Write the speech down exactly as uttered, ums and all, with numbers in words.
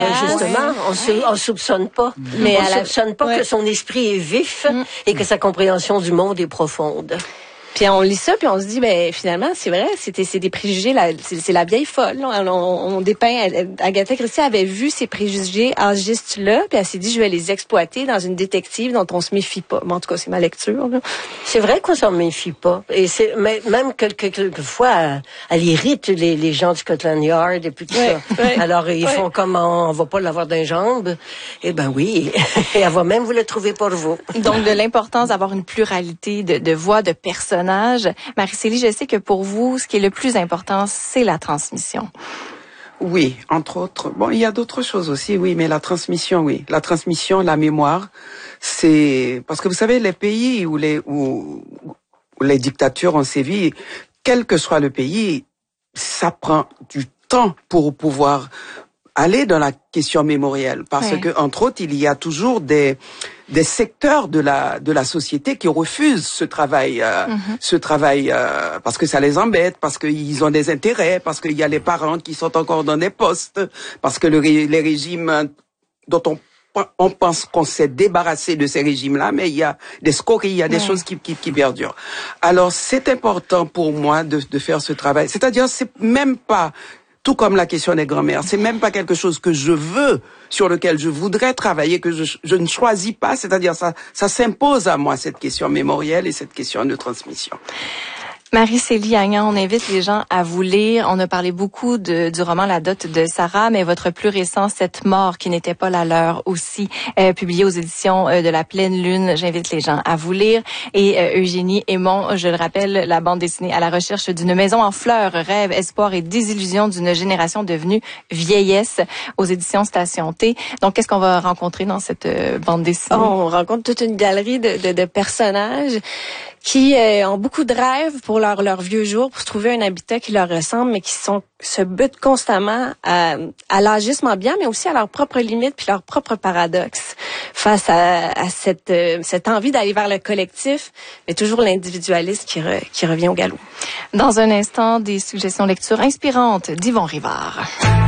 Justement, on sou- on soupçonne pas. Mais on à la... soupçonne pas ouais. que son esprit est vif mm. et que sa compréhension du monde est profonde. Puis on lit ça, puis on se dit, ben finalement, c'est vrai, c'était c'est des préjugés, la, c'est, c'est la vieille folle. On, on, on dépeint, Agatha Christie avait vu ces préjugés âgistes-là, puis elle s'est dit, je vais les exploiter dans une détective dont on se méfie pas. Bon, en tout cas, c'est ma lecture. Là. C'est vrai qu'on s'en méfie pas. Et c'est même quelques, quelquefois, elle irrite les, les gens du Scotland Yard et puis tout ouais, ça. Ouais, Alors, ils ouais. font comme on, on va pas l'avoir d'un jambe. Eh ben oui, et elle va même vous le trouver pour vous. Donc, de l'importance d'avoir une pluralité de, de voix, de personnes. Marie-Célie, je sais que pour vous, ce qui est le plus important, c'est la transmission. Oui, entre autres. Bon, il y a d'autres choses aussi, oui, mais la transmission, oui. La transmission, la mémoire, c'est... Parce que vous savez, les pays où les, où, où les dictatures ont sévi, quel que soit le pays, ça prend du temps pour pouvoir aller dans la question mémorielle. Parce ouais. que, entre autres, il y a toujours des... des secteurs de la de la société qui refusent ce travail euh, mm-hmm. ce travail euh, parce que ça les embête, parce qu'ils ont des intérêts, parce qu'il y a les parents qui sont encore dans des postes, parce que le, les régimes dont on on pense qu'on s'est débarrassé de ces régimes-là, mais il y a des scories, il y a des ouais. choses qui, qui qui perdurent. Alors c'est important pour moi de de faire ce travail. C'est-à-dire c'est même pas tout comme la question des grands-mères, c'est même pas quelque chose que je veux, sur lequel je voudrais travailler, que je, je ne choisis pas, c'est-à-dire ça, ça s'impose à moi, cette question mémorielle et cette question de transmission. Marie-Célie Agnan, on invite les gens à vous lire. On a parlé beaucoup de, du roman La dot de Sarah, mais votre plus récent, Cette mort qui n'était pas la leur aussi, euh, publié aux éditions euh, de La Pleine Lune. J'invite les gens à vous lire. Et euh, Eugénie Aymon, je le rappelle, la bande dessinée À la recherche d'une maison en fleurs, rêve, espoir et désillusion d'une génération devenue vieillesse, aux éditions Station T. Donc, qu'est-ce qu'on va rencontrer dans cette euh, bande dessinée? Oh, on rencontre toute une galerie de, de, de personnages qui euh, ont beaucoup de rêves pour leur, leur vieux jour, pour se trouver un habitat qui leur ressemble, mais qui sont se butent constamment à, à l'agisme ambiant, mais aussi à leurs propres limites puis leurs propres paradoxes face à, à cette, euh, cette envie d'aller vers le collectif, mais toujours l'individualisme qui, re, qui revient au galop. Dans un instant, des suggestions lecture inspirantes d'Yvon Rivard.